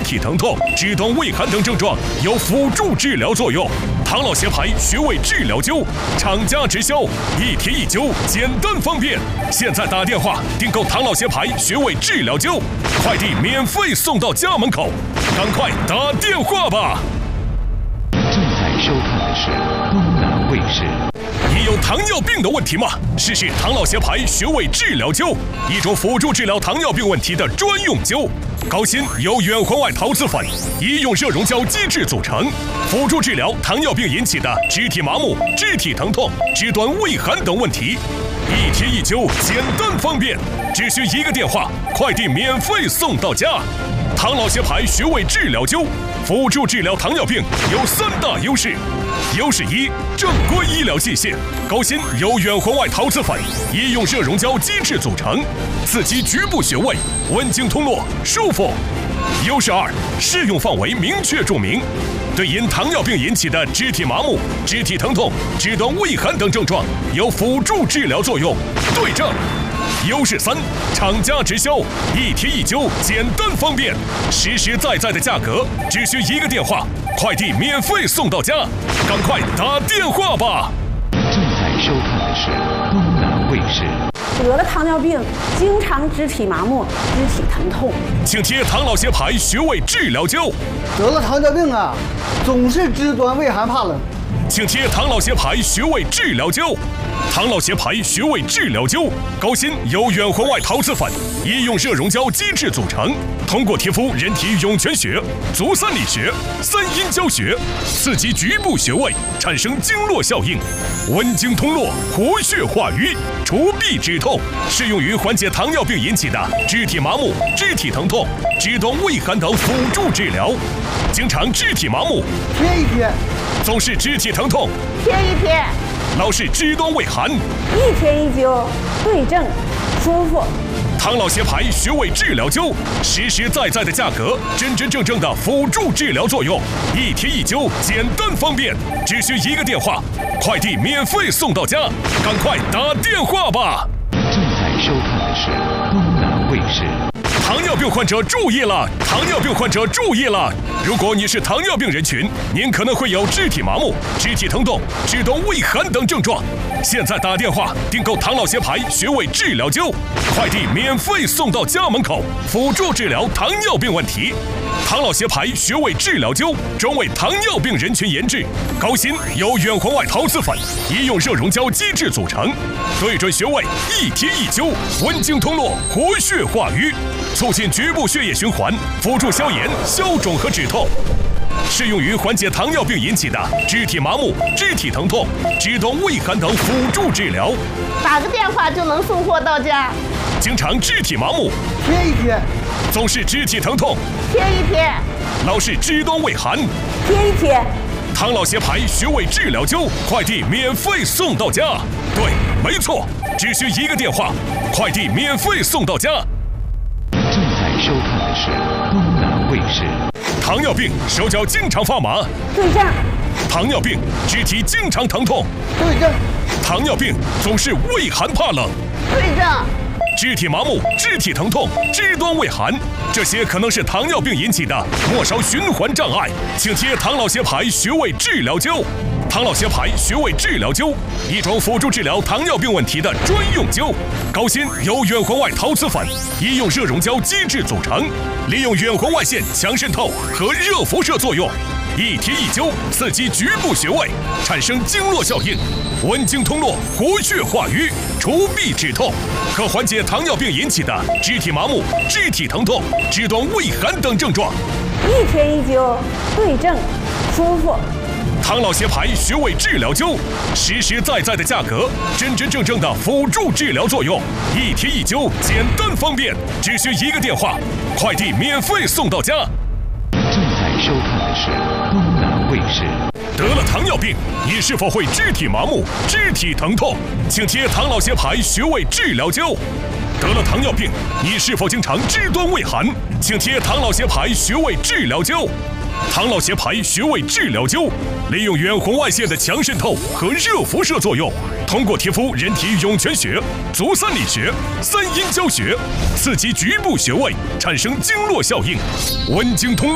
体疼痛、肢端畏寒等症状，有辅助治疗作用。唐老协牌穴位治疗灸，厂家直销，一贴一灸，简单方便。现在打电话订购唐老协牌穴位治疗灸，快递免费送到家门口，赶快打电话吧！ 正在收看的是东南卫视。 你有糖尿病的问题吗？试试唐老协牌穴位治疗灸，一种辅助治疗糖尿病问题的专用灸。高锌由远环外陶瓷粉、医用热熔胶基质组成，辅助治疗糖尿病引起的肢体麻木、肢体疼痛、肢端畏寒等问题。一贴一灸，简单方便，只需一个电话，快递免费送到家。唐老协牌穴位治疗灸，辅助治疗糖尿病有3大优势。优势1：正规医疗器械，高锌由远环外陶瓷粉、医用热熔胶基质组成，刺激局部穴位，温经通络，舒服。优势2：适用范围明确注明，对因糖尿病引起的肢体麻木、肢体疼痛、肢端畏寒等症状有辅助治疗作用。对症。优势3：厂家直销，一贴一灸，简单方便，实实在在的价格，只需一个电话，快递免费送到家，赶快打电话吧！ 正在收看的是东南卫视。 得了糖尿病，经常肢体麻木、肢体疼痛， 请贴唐老协牌穴位治疗灸。 得了糖尿病啊，总是肢端畏寒怕冷， 请贴唐老协牌穴位治疗灸。唐老协牌穴位治疗灸，高锌由远环外陶瓷粉、医用热熔胶基质组成，通过贴敷人体涌泉穴、足三里穴、三阴交穴，刺激局部穴位，产生经络效应，温经通络，活血化瘀，除痹止痛，适用于缓解糖尿病引起的肢体麻木、肢体疼痛、肢端畏寒等辅助治疗。经常肢体麻木， 贴一贴； 总是肢体疼痛， 贴一贴； 老是肢端畏寒， 一贴一灸，对症，舒服。 唐老协牌穴位治疗灸，实实在在的价格，真真正正的辅助治疗作用，一贴一灸，简单方便，只需一个电话，快递免费送到家，赶快打电话吧！ 正在收看的是东南卫视。 糖尿病患者注意了！糖尿病患者注意了！如果你是糖尿病人群，您可能会有肢体麻木、肢体疼痛、肢端畏寒等症状。现在打电话订购唐老协牌穴位治疗灸，快递免费送到家门口，辅助治疗糖尿病问题。唐老协牌穴位治疗灸专为糖尿病人群研制，高锌由远环外陶瓷粉、医用热熔胶基质组成，对准穴位一贴一灸，温经通络，活血化瘀，促进局部血液循环，辅助消炎、消肿和止痛，适用于缓解糖尿病引起的肢体麻木、肢体疼痛、肢端畏寒等辅助治疗。 打个电话就能送货到家。 经常肢体麻木， 贴一贴； 总是肢体疼痛， 贴一贴； 老是肢端畏寒， 贴一贴。 唐老协牌穴位治疗灸，快递免费送到家。对，没错，只需一个电话，快递免费送到家。 正在收看的是东南卫视。 糖尿病手脚经常发麻， 对症。 糖尿病肢体经常疼痛， 对症。 糖尿病总是畏寒怕冷， 对症。 肢体麻木、肢体疼痛、肢端畏寒，这些可能是糖尿病引起的末梢循环障碍，请贴唐老协牌穴位治疗灸。唐老协牌穴位治疗灸，一种辅助治疗糖尿病问题的专用灸。高锌由远环外陶瓷粉、医用热熔胶基质组成，利用远环外线强渗透和热辐射作用，一贴一灸，刺激局部穴位，产生经络效应，温经通络，活血化瘀，除痹止痛，可缓解糖尿病引起的肢体麻木、肢体疼痛、肢端畏寒等症状。 一贴一灸，对症，舒服。 唐老协牌穴位治疗灸，实实在在的价格，真真正正的辅助治疗作用，一贴一灸，简单方便，只需一个电话，快递免费送到家。 正在收看的是东南卫视。 得了糖尿病，你是否会肢体麻木、肢体疼痛？请贴唐老协牌穴位治疗灸。得了糖尿病，你是否经常肢端畏寒？请贴唐老协牌穴位治疗灸。唐老协牌穴位治疗灸，利用远红外线的强渗透和热辐射作用，通过贴敷人体涌泉穴、足三里穴、三阴交穴，刺激局部穴位，产生经络效应，温经通络。